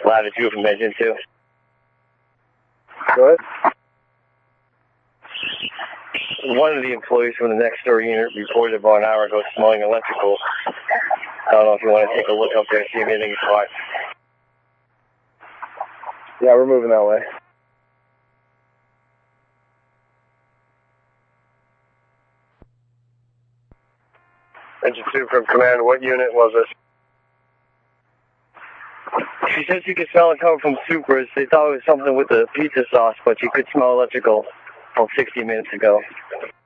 Latitude from Engine 2. Go ahead. One of the employees from the next door unit reported about an hour ago smelling electrical. I don't know if you want to take a look up there and see if anything is hot. Yeah, we're moving that way. Engine 2 from command, what unit was it? She said she could smell it coming from Supers. They thought it was something with the pizza sauce, but she could smell electrical about 60 minutes ago.